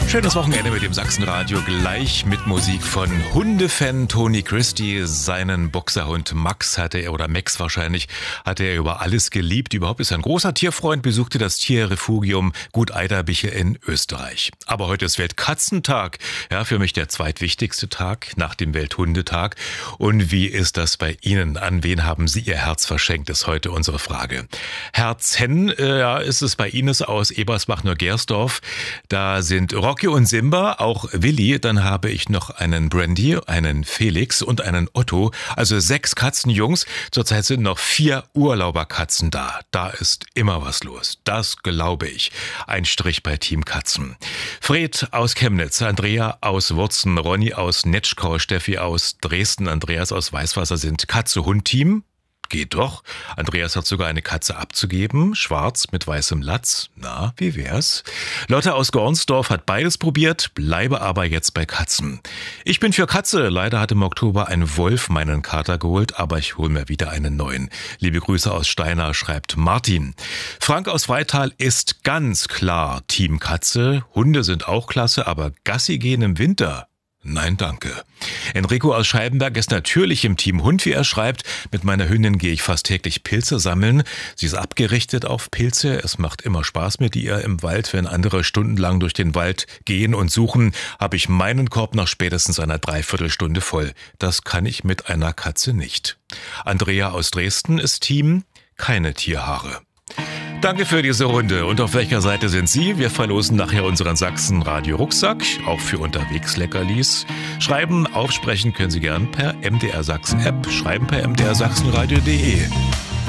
Schönes Wochenende mit dem Sachsenradio, gleich mit Musik von Hundefan Tony Christie. Seinen Boxerhund Max Max wahrscheinlich, hatte er über alles geliebt. Überhaupt ist er ein großer Tierfreund, besuchte das Tierrefugium Gut Eiderbiche in Österreich. Aber heute ist Weltkatzentag, ja, für mich der zweitwichtigste Tag nach dem Welthundetag. Und wie ist das bei Ihnen? An wen haben Sie Ihr Herz verschenkt, ist heute unsere Frage. Herzen, ist es bei Ines aus Ebersbach-Neugersdorf. Da sind Rocky und Simba, auch Willi. Dann habe ich noch einen Brandy, einen Felix und einen Otto. Also 6 Katzenjungs. Zurzeit sind noch 4 Urlauberkatzen da. Da ist immer was los. Das glaube ich. Ein Strich bei Team Katzen. Fred aus Chemnitz, Andrea aus Wurzen, Ronny aus Netschkau, Steffi aus Dresden, Andreas aus Weißwasser sind Katze-Hund-Team. Geht doch. Andreas hat sogar eine Katze abzugeben. Schwarz mit weißem Latz. Na, wie wär's? Lotte aus Gornsdorf hat beides probiert, bleibe aber jetzt bei Katzen. Ich bin für Katze. Leider hat im Oktober ein Wolf meinen Kater geholt, aber ich hole mir wieder einen neuen. Liebe Grüße aus Steyr, schreibt Martin. Frank aus Freital ist ganz klar Team Katze. Hunde sind auch klasse, aber Gassi gehen im Winter? Nein, danke. Enrico aus Scheibenberg ist natürlich im Team Hund, wie er schreibt. Mit meiner Hündin gehe ich fast täglich Pilze sammeln. Sie ist abgerichtet auf Pilze. Es macht immer Spaß mit ihr im Wald. Wenn andere stundenlang durch den Wald gehen und suchen, habe ich meinen Korb nach spätestens einer Dreiviertelstunde voll. Das kann ich mit einer Katze nicht. Andrea aus Dresden ist Team keine Tierhaare. Danke für diese Runde. Und auf welcher Seite sind Sie? Wir verlosen nachher unseren Sachsen-Radio-Rucksack, auch für unterwegs Leckerlis. Schreiben, aufsprechen können Sie gern per MDR Sachsen-App, schreiben per mdrsachsenradio.de.